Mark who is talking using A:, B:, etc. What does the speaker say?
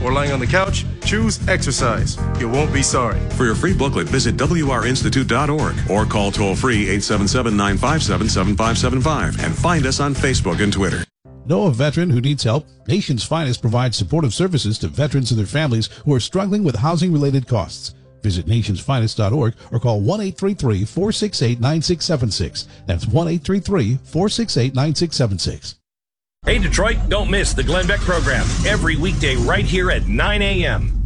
A: or lying on the couch, choose exercise. You won't be sorry.
B: For your free booklet, visit wrinstitute.org or call toll-free 877-957-7575 and find us on Facebook and Twitter.
C: Know a veteran who needs help? Nation's Finest provides supportive services to veterans and their families who are struggling with housing-related costs. Visit nationsfinest.org or call 1-833-468-9676. That's 1-833-468-9676.
D: Hey, Detroit, don't miss the Glenn Beck program every weekday right here at 9 a.m.